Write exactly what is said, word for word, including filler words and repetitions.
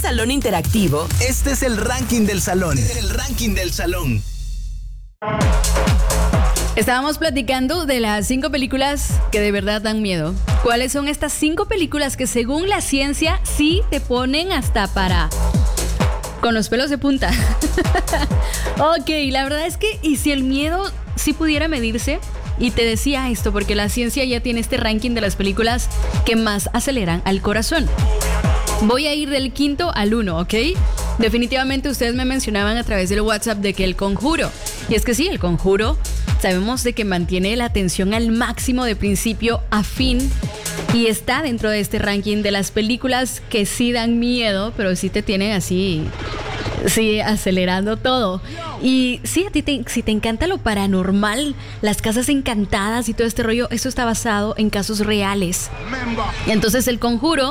salón interactivo, este es el ranking del salón. El ranking del salón. Estábamos platicando de las cinco películas que de verdad dan miedo. ¿Cuáles son estas cinco películas que según la ciencia sí te ponen hasta para... con los pelos de punta? Ok, la verdad es que, ¿y si el miedo sí pudiera medirse? Y te decía esto porque la ciencia ya tiene este ranking de las películas que más aceleran al corazón. Voy a ir del quinto al uno, ¿ok? Definitivamente ustedes me mencionaban a través del WhatsApp de que El Conjuro. Y es que sí, El Conjuro, sabemos de que mantiene la atención al máximo de principio a fin. Y está dentro de este ranking de las películas que sí dan miedo, pero sí te tienen así, sí, acelerando todo. Y sí, a ti te, si te encanta lo paranormal, las casas encantadas y todo este rollo, eso está basado en casos reales. Entonces El Conjuro